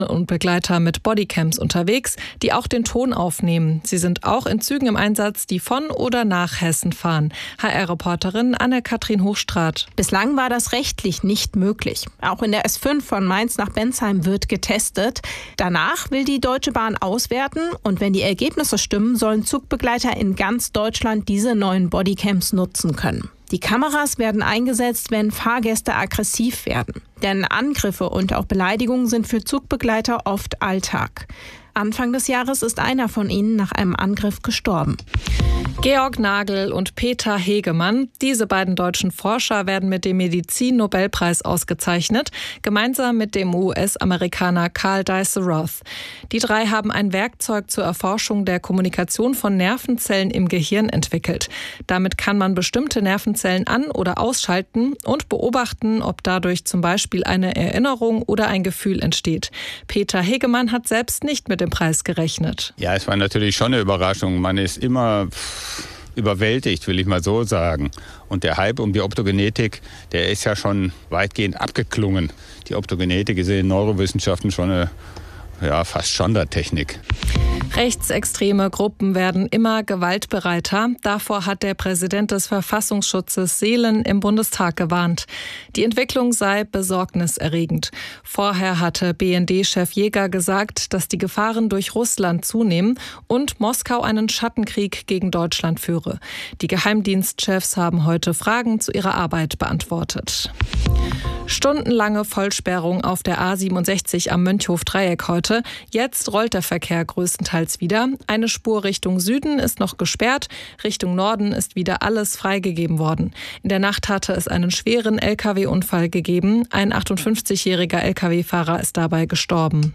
und Begleiter mit Bodycams unterwegs, die auch den Ton aufnehmen. Sie sind auch in Zügen im Einsatz, die von oder nach Hessen fahren. HR-Reporterin Anne-Kathrin Hochstraat. Bislang war das rechtlich nicht möglich. Auch in der S5 von Mainz nach Bensheim wird getestet. Danach will die Deutsche Bahn auswerten und wenn die Ergebnisse stimmen, sollen Zugbegleiter in ganz Deutschland diese neuen Bodycams nutzen können. Die Kameras werden eingesetzt, wenn Fahrgäste aggressiv werden. Denn Angriffe und auch Beleidigungen sind für Zugbegleiter oft Alltag. Anfang des Jahres ist einer von ihnen nach einem Angriff gestorben. Georg Nagel und Peter Hegemann, diese beiden deutschen Forscher werden mit dem Medizin-Nobelpreis ausgezeichnet, gemeinsam mit dem US-Amerikaner Carl Diesel-Roth. Die drei haben ein Werkzeug zur Erforschung der Kommunikation von Nervenzellen im Gehirn entwickelt. Damit kann man bestimmte Nervenzellen an- oder ausschalten und beobachten, ob dadurch zum Beispiel eine Erinnerung oder ein Gefühl entsteht. Peter Hegemann hat selbst nicht mit dem Preis gerechnet. Ja, es war natürlich schon eine Überraschung. Man ist immer überwältigt, will ich mal so sagen. Und der Hype um die Optogenetik, der ist ja schon weitgehend abgeklungen. Die Optogenetik ist in den Neurowissenschaften schon eine fast Standardtechnik. Rechtsextreme Gruppen werden immer gewaltbereiter. Davor hat der Präsident des Verfassungsschutzes Seelen im Bundestag gewarnt. Die Entwicklung sei besorgniserregend. Vorher hatte BND-Chef Jäger gesagt, dass die Gefahren durch Russland zunehmen und Moskau einen Schattenkrieg gegen Deutschland führe. Die Geheimdienstchefs haben heute Fragen zu ihrer Arbeit beantwortet. Stundenlange Vollsperrung auf der A67 am Mönchhof-Dreieck heute. Jetzt rollt der Verkehr größtenteils wieder. Eine Spur Richtung Süden ist noch gesperrt. Richtung Norden ist wieder alles freigegeben worden. In der Nacht hatte es einen schweren Lkw-Unfall gegeben. Ein 58-jähriger Lkw-Fahrer ist dabei gestorben.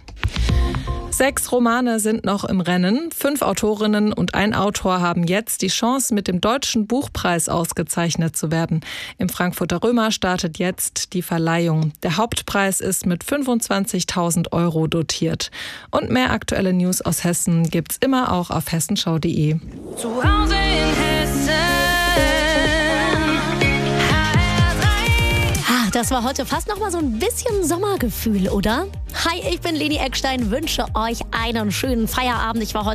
6 Romane sind noch im Rennen. 5 Autorinnen und ein Autor haben jetzt die Chance, mit dem Deutschen Buchpreis ausgezeichnet zu werden. Im Frankfurter Römer startet jetzt die Verleihung. Der Hauptpreis ist mit 25.000 € dotiert. Und mehr aktuelle News aus Hessen gibt's immer auch auf hessenschau.de. Zu Hause in Hessen. Das war heute fast noch mal so ein bisschen Sommergefühl, oder? Hi, ich bin Leni Eckstein, wünsche euch einen schönen Feierabend. Ich war heute